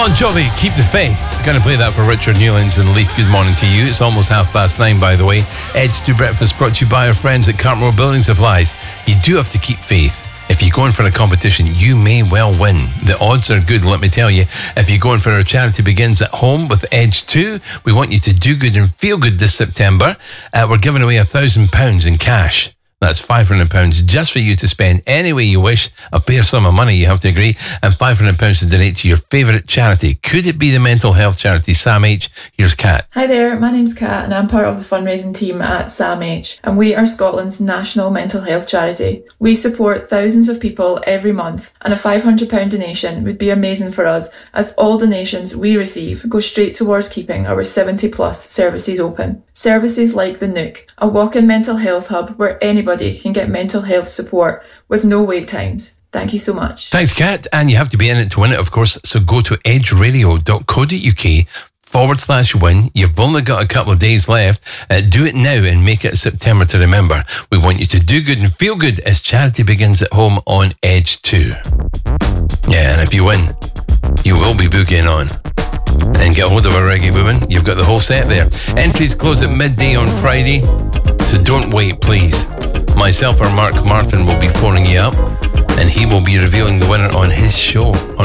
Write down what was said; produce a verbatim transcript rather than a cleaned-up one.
Bon Jovi, Keep the Faith. Going to play that for Richard Newlands and Leith. Good morning to you. It's almost half past nine, by the way. Ed's to Breakfast brought to you by our friends at Cartmore Building Supplies. You do have to keep faith. If you're going for a competition, you may well win. The odds are good, let me tell you. If you're going for a Charity Begins at Home with Edge two, we want you to do good and feel good this September. Uh, we're giving away one thousand pounds in cash. That's five hundred pounds just for you to spend any way you wish. A fair sum of money, you have to agree. And five hundred pounds to donate to your favourite charity. Could it be the mental health charity, Sam H? Here's Kat. Hi there, my name's Kat and I'm part of the fundraising team at Sam H. And we are Scotland's national mental health charity. We support thousands of people every month, and a five hundred pounds donation would be amazing for us, as all donations we receive go straight towards keeping our seventy plus services open. Services like the Nook, a walk-in mental health hub where anybody can get mental health support with no wait times. Thank you so much. Thanks, Kat. And you have to be in it to win it, of course. So go to edgeradio.co.uk forward slash win. You've only got a couple of days left. Uh, do it now and make it September to remember. We want you to do good and feel good as Charity Begins at Home on Edge two. Yeah, and if you win, you will be booking on. And get hold of a reggae woman. You've got the whole set there. Entries close at midday on Friday, so don't wait, please. Myself or Mark Martin will be phoning you up, and he will be revealing the winner on his show.